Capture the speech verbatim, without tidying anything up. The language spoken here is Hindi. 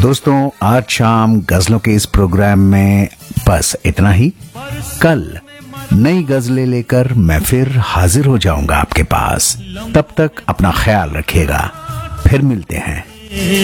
दोस्तों, आज शाम गजलों के इस प्रोग्राम में बस इतना ही। कल नई गजलें लेकर मैं फिर हाजिर हो जाऊंगा आपके पास। तब तक अपना ख्याल रखिएगा। फिर मिलते हैं।